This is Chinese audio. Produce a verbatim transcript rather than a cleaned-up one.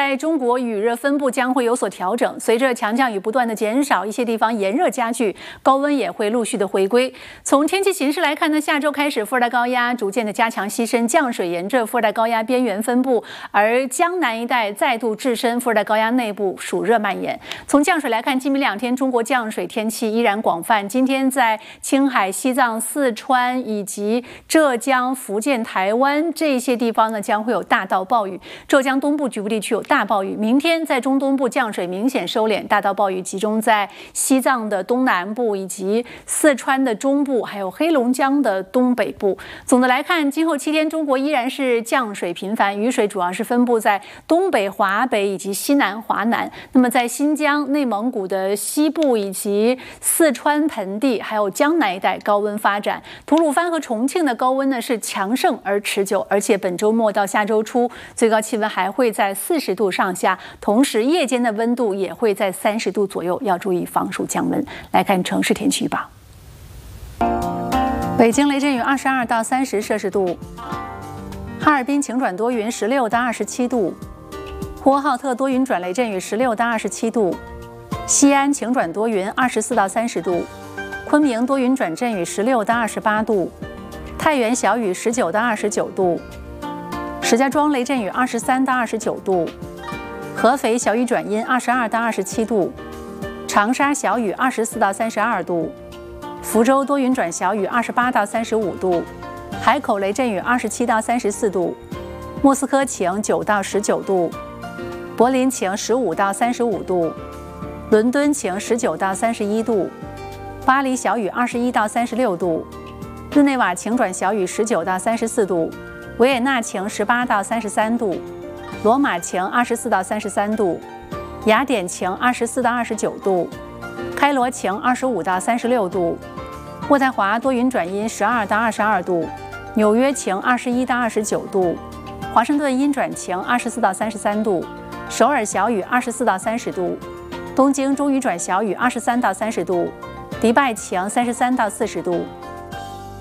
在中国雨热分布将会有所调整，随着强降雨不断的减少，一些地方炎热加剧，高温也会陆续的回归。从天气形势来看呢，下周开始副热带高压逐渐的加强西伸，降水沿着副热带高压边缘分布，而江南一带再度置身副热带高压内部，暑热蔓延。从降水来看，今明两天中国降水天气依然广泛，今天在青海、西藏、四川以及浙江、福建、台湾这些地方呢，将会有大到暴雨。浙江东部局部地区有大暴雨。明天在中东部降水明显收敛，大到暴雨集中在西藏的东南部以及四川的中部，还有黑龙江的东北部。总的来看，今后七天中国依然是降水频繁，雨水主要是分布在东北、华北以及西南、华南。那么在新疆、内蒙古的西部以及四川盆地，还有江南一带高温发展。吐鲁番和重庆的高温呢是强盛而持久，而且本周末到下周初最高气温还会在四十度上下，同时夜间的温度也会在三十度左右，要注意防暑降温。来看城市天气预报：北京雷阵雨二十二到三十摄氏度，哈尔滨晴转多云十六到二十七度，呼和浩特多云转雷阵雨十六到二十七度，西安晴转多云二十四到三十度，昆明多云转阵雨十六到二十八度，太原小雨十九到二十九度，石家庄雷阵雨二十三到二十九度，合肥小雨转阴二十二到二十七度，长沙小雨二十四到三十二度，福州多云转小雨二十八到三十五度，海口雷阵雨二十七到三十四度，莫斯科晴九到十九度，柏林晴十五到三十五度，伦敦晴十九到三十一度，巴黎小雨二十一到三十六度，日内瓦晴转小雨十九到三十四度，维也纳晴十八到三十三度，罗马晴二十四到三十三度，雅典晴二十四到二十九度，开罗晴二十五到三十六度，渥太华多云转阴十二到二十二度，纽约晴二十一到二十九度，华盛顿阴转晴二十四到三十三度，首尔小雨二十四到三十度，东京中雨转小雨二十三到三十度，迪拜晴三十三到四十度，